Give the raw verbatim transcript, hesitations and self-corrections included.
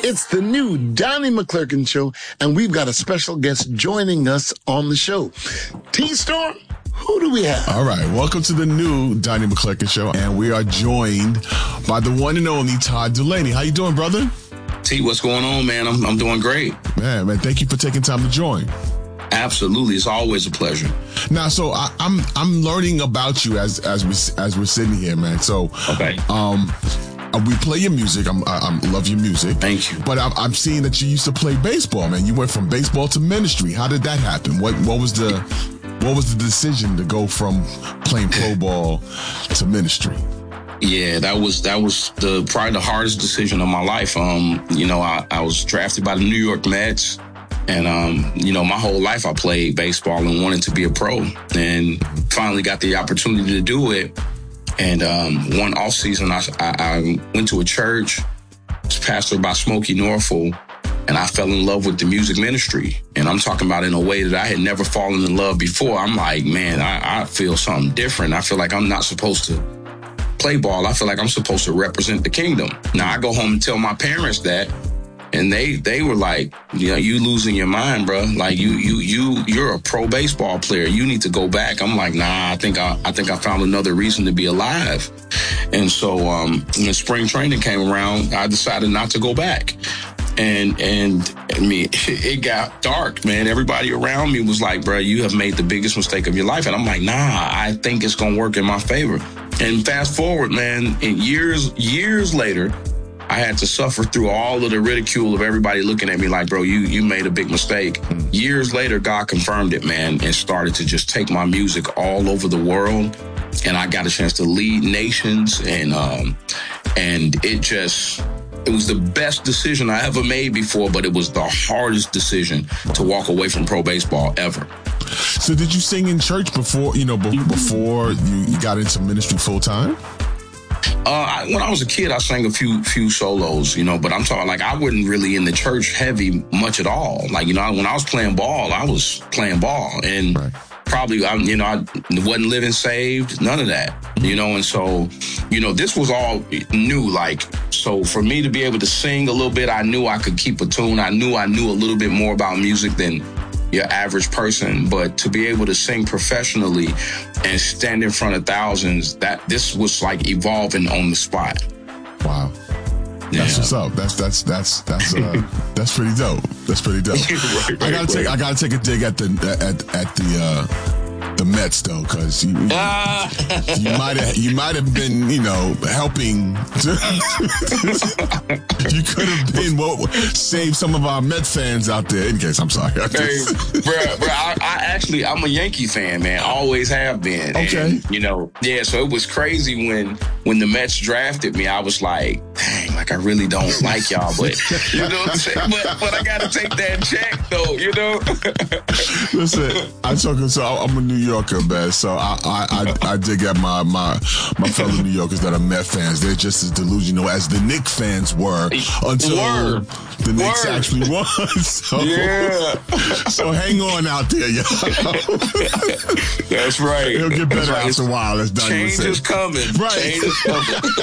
It's the new Donnie McClurkin Show, and we've got a special guest joining us on the show. T-Storm, who do we have? All right, welcome to the new Donnie McClurkin Show, and we are joined by the one and only Todd Dulaney. How you doing, brother? T, what's going on, man? I'm, I'm doing great. Man, man, thank you for taking time to join. Absolutely, it's always a pleasure. Now, so I, I'm I'm learning about you as as we as we're sitting here, man. So, okay, um. We play your music. I'm, I, I love your music. Thank you. But I'm, I'm seeing that you used to play baseball, man. You went from baseball to ministry. How did that happen? What what was the what was the decision to go from playing pro ball to ministry? Yeah, that was that was the probably the hardest decision of my life. Um, you know, I, I was drafted by the New York Mets, and um, you know, my whole life I played baseball and wanted to be a pro, and finally got the opportunity to do it. And um, one off season, I, I, I went to a church, was pastored by Smokey Norfolk, and I fell in love with the music ministry. And I'm talking about in a way that I had never fallen in love before. I'm like, man, I, I feel something different. I feel like I'm not supposed to play ball. I feel like I'm supposed to represent the kingdom. Now, I go home and tell my parents that, and they they were like, you know, you losing your mind, bro. Like you you you you're a pro baseball player. You need to go back. I'm like, nah. I think I I think I found another reason to be alive. And so um, when spring training came around, I decided not to go back. And and I mean, it got dark, man. Everybody around me was like, bro, you have made the biggest mistake of your life. And I'm like, nah. I think it's gonna work in my favor. And fast forward, man. And years years later, I had to suffer through all of the ridicule of everybody looking at me like, bro, you you made a big mistake. Mm-hmm. Years later, God confirmed it, man, and started to just take my music all over the world. And I got a chance to lead nations. And um, and it just, it was the best decision I ever made before, but it was the hardest decision to walk away from pro baseball ever. So did you sing in church before, you know, b- before you, you got into ministry full time? Uh, I, when I was a kid, I sang a few few solos, you know, but I'm talking like I wasn't really in the church heavy much at all. Like, you know, when I was playing ball, I was playing ball and right. probably, I, you know, I wasn't living saved, none of that, you know. And so, you know, this was all new. Like, so for me to be able to sing a little bit, I knew I could keep a tune. I knew I knew a little bit more about music than your average person, but to be able to sing professionally and stand in front of thousands, that this was like evolving on the spot. Wow. That's yeah. what's up. That's that's that's that's uh, that's pretty dope. That's pretty dope. right, right, I gotta right. take I gotta take a dig at the at at the uh, the Mets though, because you, you, uh. you might have you might have been you know helping. To you could have been what save some of our Met fans out there. In case I'm sorry, hey, bro, bro, I, I actually I'm a Yankee fan, man. Always have been. Okay, and, you know, yeah. So it was crazy when when the Mets drafted me. I was like, dang, like I really don't like y'all, but you know what I'm saying. But, but I gotta take that check though, you know. Listen, I talk so I'm a New Yorker, man. So I I, I, I dig at my, my my fellow New Yorkers that are Met fans. They're just as delusional as the Knicks fans were until Word. the Knicks Word. actually won. So, yeah. So hang on out there, y'all. That's right. It'll get better right. after a while. That's done. Change is coming. Right. Change is coming.